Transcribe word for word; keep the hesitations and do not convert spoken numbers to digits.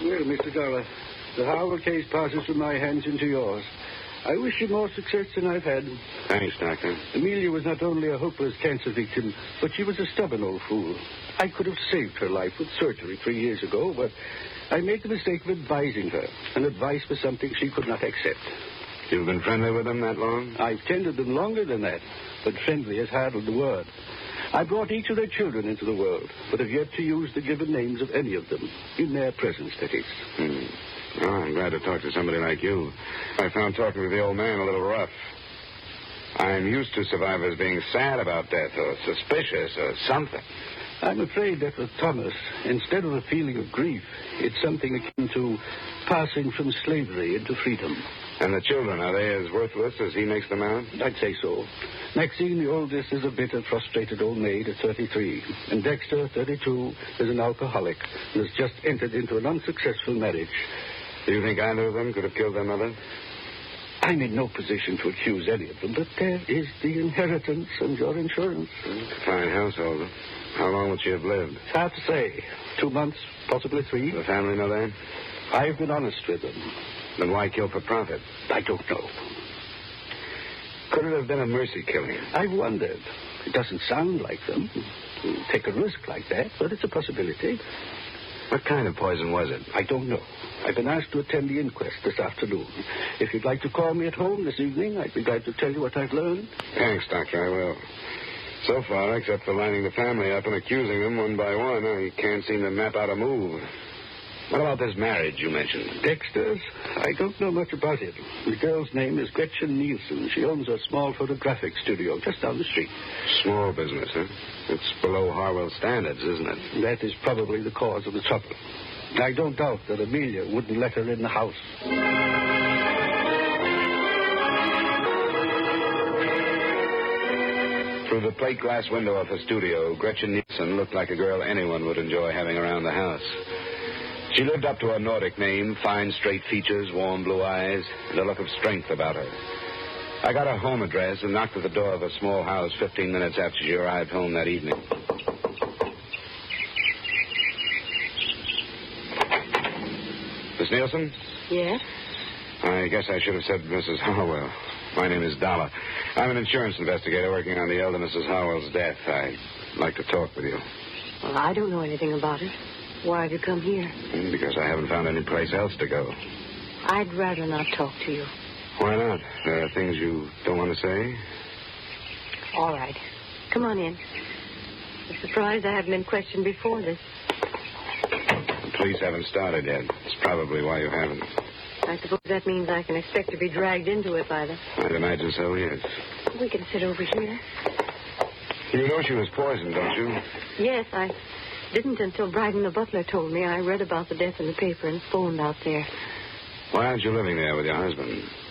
Well, Mister Dollar, the Howell case passes from my hands into yours. I wish you more success than I've had. Thanks, Doctor. Amelia was not only a hopeless cancer victim, but she was a stubborn old fool. I could have saved her life with surgery three years ago, but I made the mistake of advising her, and advice was something she could not accept. You've been friendly with them that long? I've tended them longer than that, but friendly is hardly the word. I brought each of their children into the world, but have yet to use the given names of any of them, in their presence, that is. Hmm. Oh, I'm glad to talk to somebody like you. I found talking with the old man a little rough. I'm used to survivors being sad about death or suspicious or something. I'm afraid that with Thomas, instead of a feeling of grief, it's something akin to passing from slavery into freedom. And the children, are they as worthless as he makes them out? I'd say so. Maxine, the oldest, is a bitter, frustrated old maid at thirty-three. And Dexter, thirty-two, is an alcoholic and has just entered into an unsuccessful marriage. Do you think either of them could have killed their mother? I'm in no position to accuse any of them, but there is the inheritance and your insurance. It's a fine household. How long would she have lived? It's hard to say. Two months, possibly three. The family know that? I've been honest with them. Then why kill for profit? I don't know. Could it have been a mercy killing? I've wondered. It doesn't sound like them. Take a risk like that, but it's a possibility. What kind of poison was it? I don't know. I've been asked to attend the inquest this afternoon. If you'd like to call me at home this evening, I'd be glad to tell you what I've learned. Thanks, Doctor, I will. So far, except for lining the family up and accusing them one by one, I can't seem to map out a move. What about this marriage you mentioned? Dexter's? I don't know much about it. The girl's name is Gretchen Nielsen. She owns a small photographic studio just down the street. Small business, huh? It's below Harwell standards, isn't it? That is probably the cause of the trouble. I don't doubt that Amelia wouldn't let her in the house. Through the plate glass window of her studio, Gretchen Nielsen looked like a girl anyone would enjoy having around the house. She lived up to her Nordic name, fine straight features, warm blue eyes, and a look of strength about her. I got her home address and knocked at the door of a small house fifteen minutes after she arrived home that evening. Miss Nielsen? Yes? I guess I should have said Missus Harwell. My name is Dollar. I'm an insurance investigator working on the elder Missus Harwell's death. I'd like to talk with you. Well, I don't know anything about it. Why have you come here? Because I haven't found any place else to go. I'd rather not talk to you. Why not? There are things you don't want to say? All right. Come on in. I'm surprised I haven't been questioned before this. The police haven't started yet. It's probably why you haven't. I suppose that means I can expect to be dragged into it by them. I'd imagine so, yes. We can sit over here. You know she was poisoned, don't you? Yes, I didn't until Bryden the butler told me. I read about the death in the paper and phoned out there. Why aren't you living there with your husband?